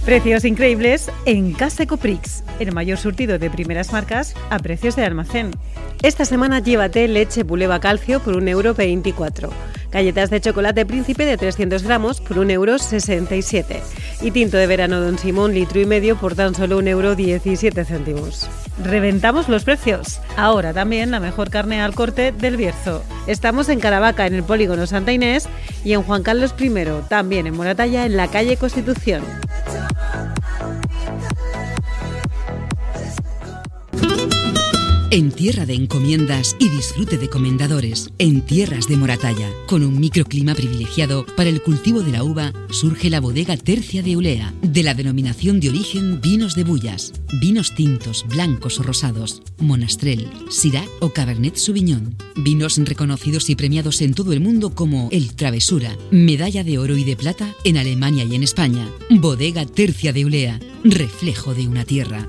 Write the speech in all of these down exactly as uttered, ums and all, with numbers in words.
Precios increíbles en Casa Ecoprix, el mayor surtido de primeras marcas a precios de almacén. Esta semana llévate leche Buleva Calcio por un euro veinticuatro, galletas de chocolate Príncipe de trescientos gramos por un euro sesenta y siete y tinto de verano Don Simón litro y medio por tan solo un euro diecisiete céntimos. Reventamos los precios. Ahora también la mejor carne al corte del Bierzo. Estamos en Caravaca, en el polígono Santa Inés, y en Juan Carlos primero, también en Moratalla, en la calle Constitución. En tierra de encomiendas y disfrute de comendadores, en tierras de Moratalla, con un microclima privilegiado para el cultivo de la uva, surge la bodega Tercia de Ulea, de la denominación de origen Vinos de Bullas, vinos tintos, blancos o rosados, Monastrell, Syrah o Cabernet Sauvignon, vinos reconocidos y premiados en todo el mundo como el Travesura, medalla de oro y de plata en Alemania y en España. Bodega Tercia de Ulea, reflejo de una tierra.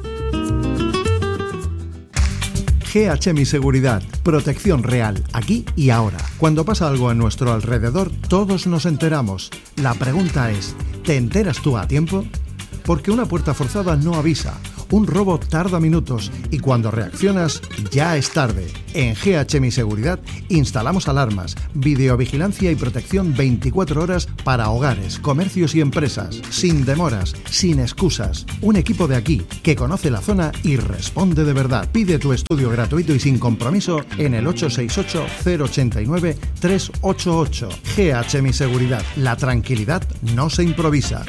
G H Mi Seguridad, protección real, aquí y ahora. Cuando pasa algo a nuestro alrededor, todos nos enteramos. La pregunta es, ¿te enteras tú a tiempo? Porque una puerta forzada no avisa, un robo tarda minutos y cuando reaccionas ya es tarde. En G H Mi Seguridad instalamos alarmas, videovigilancia y protección veinticuatro horas para hogares, comercios y empresas, sin demoras, sin excusas. Un equipo de aquí que conoce la zona y responde de verdad. Pide tu estudio gratuito y sin compromiso en el ocho seis ocho, cero ocho nueve, tres ocho ocho. G H Mi Seguridad. La tranquilidad no se improvisa.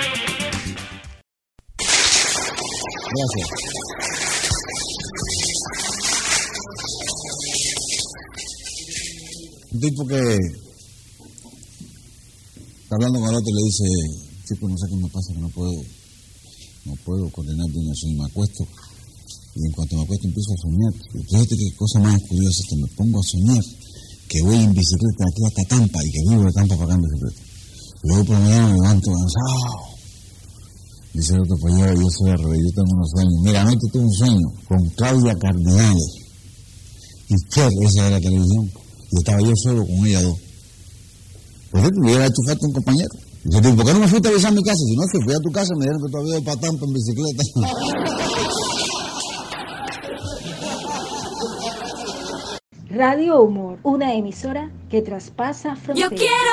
Gracias. Un tipo que está hablando con el otro y le dice, chico, no sé qué me pasa, que no puedo, no puedo coordinar bien el sueño, me acuesto y en cuanto me acuesto empiezo a soñar. Y fíjate qué cosa más curiosa es que me pongo a soñar que voy en bicicleta aquí hasta Tampa y que vivo de Tampa para acá en bicicleta. Y luego por la mañana me levanto cansado. Dice el otro, pues yo, yo soy al revés, yo tengo unos sueños. Mira, anoche tuve un sueño con Claudia Cardinale y Cher, esa de la televisión, y estaba yo solo con ella dos. Pues yo hubiera hecho falta un compañero. Dice, ¿por qué no me fuiste a avisar a mi casa? Si no, que fui a tu casa, me dijeron que todavía iba para Tampa en bicicleta. Radio Humor, una emisora que traspasa fronteras. Yo quiero